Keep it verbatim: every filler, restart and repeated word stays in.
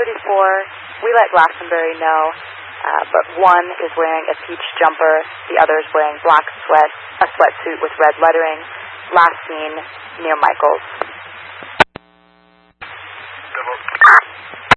thirty-four, we let Glastonbury know, uh, but one is wearing a peach jumper, the other is wearing black sweat, a sweatsuit with red lettering. Last seen near Michael's.